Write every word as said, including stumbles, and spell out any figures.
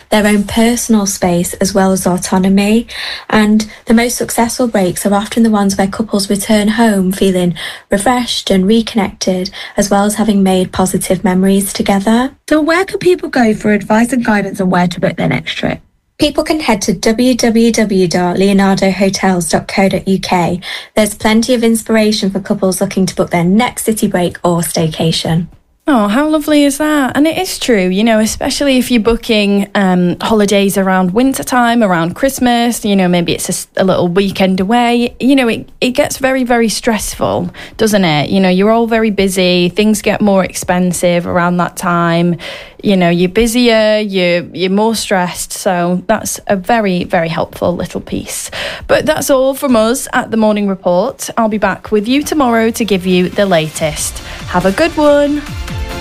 their own personal space as well as autonomy. And the most successful breaks are often the ones where couples return home feeling refreshed and reconnected, as well as having made positive memories together. So where can people go for advice and guidance on where to book their next trip? People can head to w w w dot leonardo hotels dot co dot u k. There's plenty of inspiration for couples looking to book their next city break or staycation. Oh, how lovely is that? And it is true, you know, especially if you're booking um, holidays around winter time, around Christmas, you know, maybe it's a, a little weekend away. You know, it, it gets very, very stressful, doesn't it? You know, you're all very busy. Things get more expensive around that time. You know, you're busier, you're, you're more stressed. So that's a very, very helpful little piece. But that's all from us at The Morning Report. I'll be back with you tomorrow to give you the latest. Have a good one.